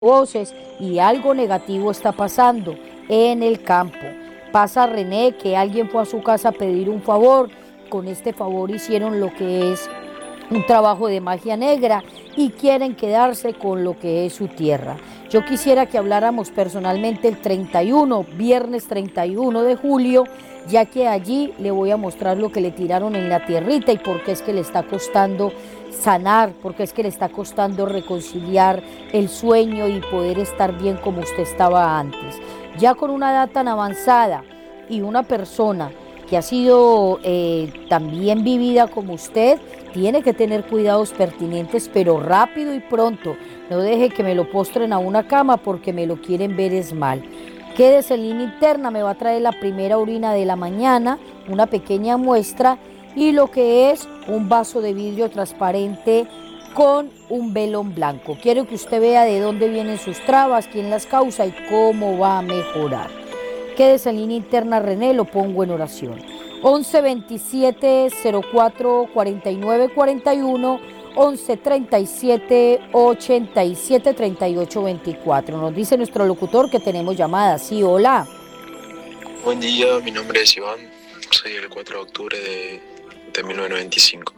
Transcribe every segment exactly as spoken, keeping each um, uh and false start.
voces y algo negativo está pasando en el campo. Pasa René que alguien fue a su casa a pedir un favor, con este favor hicieron lo que es un trabajo de magia negra y quieren quedarse con lo que es su tierra. Yo quisiera que habláramos personalmente el treinta y uno, viernes treinta y uno de julio, ya que allí le voy a mostrar lo que le tiraron en la tierrita y por qué es que le está costando sanar, porque es que le está costando reconciliar el sueño y poder estar bien como usted estaba antes. Ya con una edad tan avanzada y una persona que ha sido eh, también vivida como usted, tiene que tener cuidados pertinentes, pero rápido y pronto. No deje que me lo postren a una cama porque me lo quieren ver es mal. Quédese en línea interna, me va a traer la primera orina de la mañana, una pequeña muestra y lo que es un vaso de vidrio transparente con un velón blanco. Quiero que usted vea de dónde vienen sus trabas, quién las causa y cómo va a mejorar. Quédese en línea interna, René, lo pongo en oración. once veintisiete cero cuatro cuarenta y nueve cuarenta y uno, once treinta y siete ochenta y siete treinta y ocho veinticuatro. Nos dice nuestro locutor que tenemos llamadas. Sí, hola. Buen día, mi nombre es Iván, soy el cuatro de octubre de, de mil novecientos noventa y cinco.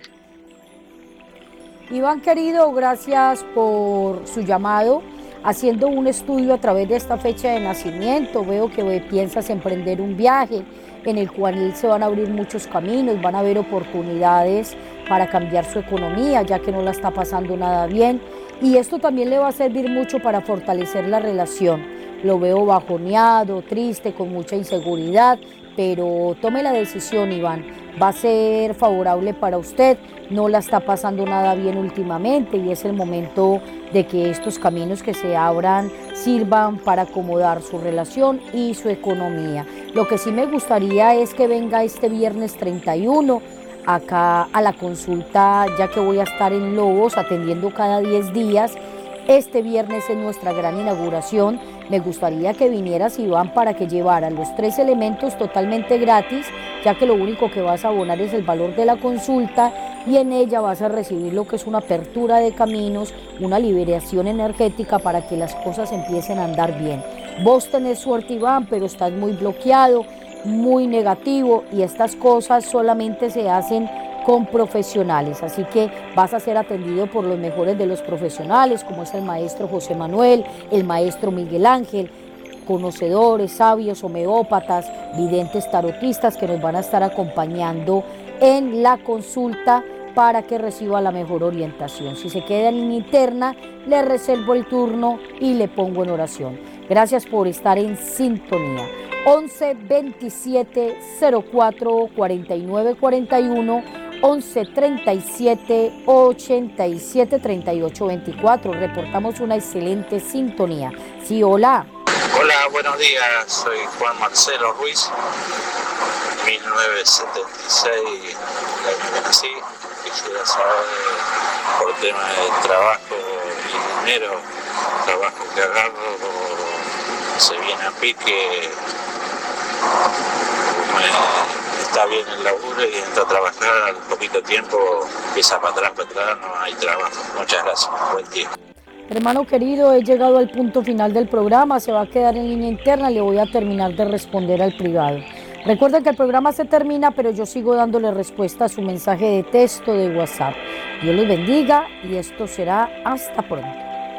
Iván querido, gracias por su llamado. Haciendo un estudio a través de esta fecha de nacimiento, veo que piensas emprender un viaje en el cual se van a abrir muchos caminos, van a haber oportunidades para cambiar su economía, ya que no la está pasando nada bien. Y esto también le va a servir mucho para fortalecer la relación. Lo veo bajoneado, triste, con mucha inseguridad, pero tome la decisión, Iván. Va a ser favorable para usted, no la está pasando nada bien últimamente y es el momento de que estos caminos que se abran sirvan para acomodar su relación y su economía. Lo que sí me gustaría es que venga este viernes treinta y uno acá a la consulta, ya que voy a estar en Lobos atendiendo cada diez días. Este viernes es nuestra gran inauguración. Me gustaría que vinieras, Iván, para que llevaras los tres elementos totalmente gratis, ya que lo único que vas a abonar es el valor de la consulta y en ella vas a recibir lo que es una apertura de caminos, una liberación energética para que las cosas empiecen a andar bien. Vos tenés suerte, Iván, pero estás muy bloqueado, muy negativo y estas cosas solamente se hacen con profesionales, así que vas a ser atendido por los mejores de los profesionales, como es el maestro José Manuel, el maestro Miguel Ángel, conocedores, sabios, homeópatas, videntes, tarotistas que nos van a estar acompañando en la consulta para que reciba la mejor orientación. Si se queda en línea interna, le reservo el turno y le pongo en oración. Gracias por estar en sintonía. once veintisiete cero cuatro cuarenta y nueve cuarenta y uno, once treinta y siete ochenta y siete treinta y ocho veinticuatro. Reportamos una excelente sintonía. Sí, hola. Hola, buenos días. Soy Juan Marcelo Ruiz, mil novecientos setenta y seis, el año que nací. Quisiera saber por tema de trabajo y dinero, trabajo que agarro se viene a pique. Me está bien el laburo y entra a trabajar, al poquito tiempo empieza para atrás, para atrás, no hay trabajo. Muchas gracias, buen día. Hermano querido, he llegado al punto final del programa, se va a quedar en línea interna, le voy a terminar de responder al privado. Recuerden que el programa se termina, pero yo sigo dándole respuesta a su mensaje de texto de WhatsApp. Dios los bendiga y esto será hasta pronto.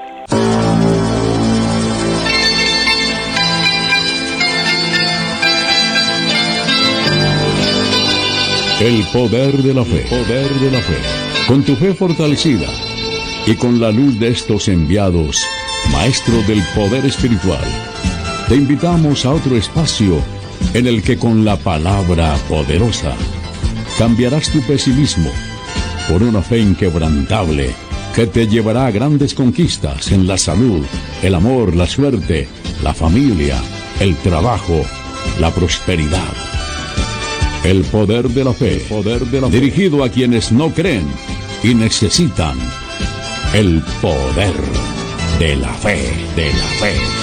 El poder de la fe, poder de la fe. Con tu fe fortalecida y con la luz de estos enviados, maestros del poder espiritual, te invitamos a otro espacio en el que con la palabra poderosa cambiarás tu pesimismo por una fe inquebrantable que te llevará a grandes conquistas en la salud, el amor, la suerte, la familia, el trabajo, la prosperidad. El poder de la fe, poder de la fe, dirigido a quienes no creen y necesitan el poder de la fe, de la fe.